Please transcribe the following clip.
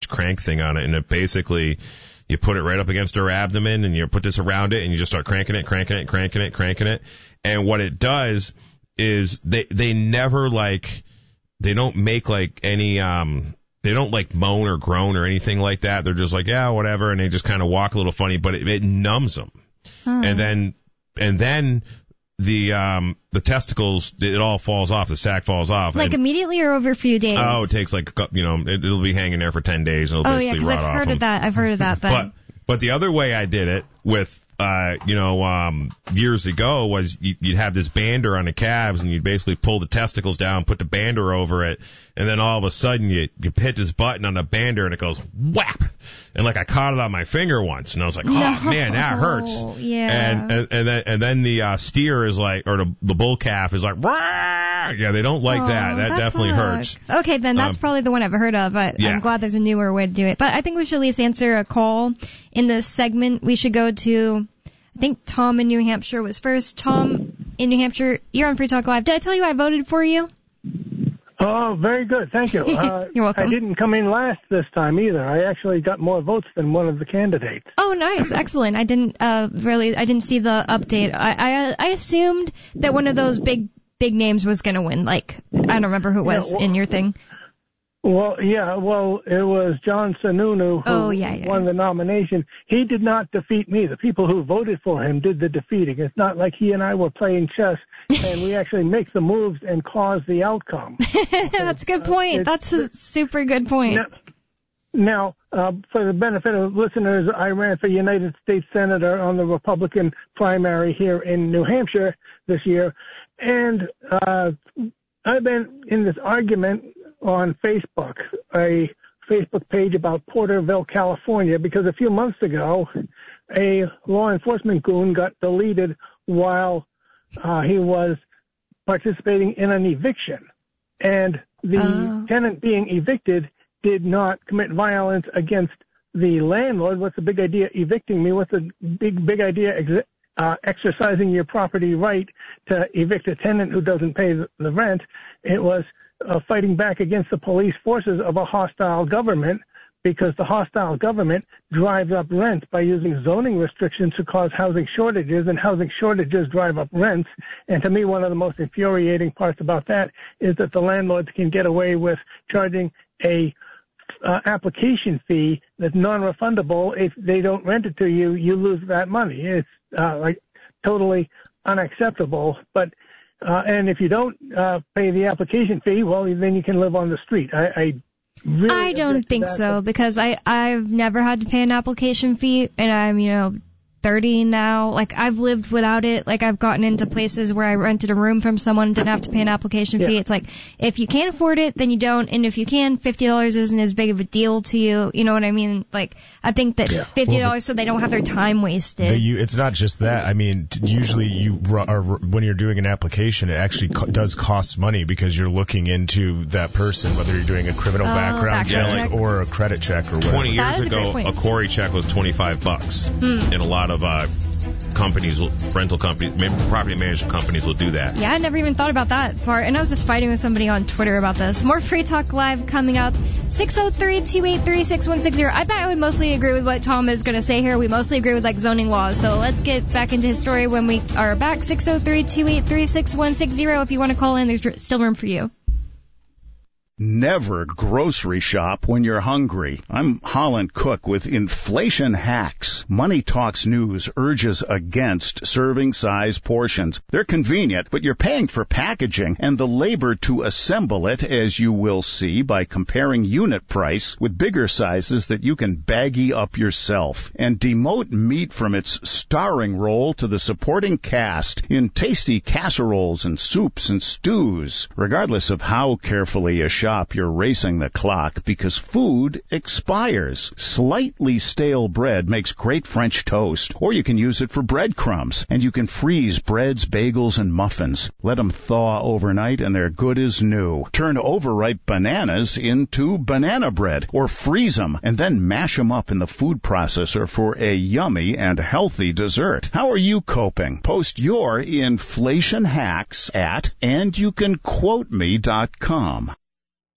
crank thing on it, and it basically, you put it right up against her abdomen, and you put this around it, and you just start cranking it. And what it does is they never they don't make any, they don't moan or groan or anything like that. They're just yeah, whatever. And they just kind of walk a little funny, but it numbs them. And then the testicles, it all falls off. The sack falls off. Immediately or over a few days? Oh, it takes it'll be hanging there for 10 days. And it'll basically rot off. I've heard of that. But the other way I did it with, years ago was you'd have this bander on the calves, and you'd basically pull the testicles down, put the bander over it, and then all of a sudden you hit this button on the bander and it goes whap, and I caught it on my finger once, and I was like, man, that hurts. Yeah. And then the steer is or the bull calf is rah! Yeah, they don't like that. That definitely hurts. Okay, then that's probably the one I've heard of. But I'm glad there's a newer way to do it. But I think we should at least answer a call in this segment. We should go to, I think Tom in New Hampshire was first. Tom in New Hampshire, you're on Free Talk Live. Did I tell you I voted for you? Oh, very good. Thank you. You're welcome. I didn't come in last this time either. I actually got more votes than one of the candidates. Oh, nice. Excellent. I didn't I didn't see the update. I assumed that one of those big names was going to win. I don't remember who it was in your thing. Well, it was John Sununu who won the nomination. He did not defeat me. The people who voted for him did the defeating. It's not like he and I were playing chess, and we actually make the moves and cause the outcome. That's a good point. That's a super good point. Now, for the benefit of listeners, I ran for United States Senator on the Republican primary here in New Hampshire this year, and I've been in this argument on Facebook, a Facebook page about Porterville, California, because a few months ago, a law enforcement goon got deleted while he was participating in an eviction. And the tenant being evicted did not commit violence against the landlord. What's the big idea evicting me? What's the big idea exercising your property right to evict a tenant who doesn't pay the rent? It was fighting back against the police forces of a hostile government, because the hostile government drives up rents by using zoning restrictions to cause housing shortages, and housing shortages drive up rents. And to me, one of the most infuriating parts about that is that the landlords can get away with charging a application fee that's non-refundable. If they don't rent it to you, you lose that money. It's totally unacceptable. But and if you don't pay the application fee, well, then you can live on the street. I don't think so, because I've never had to pay an application fee, and I'm 30 now. I've lived without it. I've gotten into places where I rented a room from someone and didn't have to pay an application fee. It's if you can't afford it, then you don't. And if you can, $50 isn't as big of a deal to you. You know what I mean? I think that $50 so they don't have their time wasted. It's not just that. I mean, usually when you're doing an application, it actually does cost money, because you're looking into that person, whether you're doing a criminal background check or a credit check or whatever. 20 years ago, a Corey check was $25. And a lot of companies, rental companies, property management companies will do that. Yeah, I never even thought about that part. And I was just fighting with somebody on Twitter about this. More Free Talk Live coming up. 603-283-6160. I bet I would mostly agree with what Tom is going to say here. We mostly agree with zoning laws. So let's get back into his story when we are back. 603-283-6160. If you want to call in, there's still room for you. Never grocery shop when you're hungry. I'm Holland Cook with Inflation Hacks. Money Talks News urges against serving size portions. They're convenient, but you're paying for packaging and the labor to assemble it, as you will see by comparing unit price with bigger sizes that you can baggy up yourself. And demote meat from its starring role to the supporting cast in tasty casseroles and soups and stews. Regardless of how carefully you shop, you're racing the clock, because food expires. Slightly stale bread makes great French toast, or you can use it for breadcrumbs. And you can freeze breads, bagels, and muffins. Let them thaw overnight and they're good as new. Turn overripe bananas into banana bread, or freeze them and then mash them up in the food processor for a yummy and healthy dessert. How are you coping? Post your inflation hacks at andyoucanquoteme.com.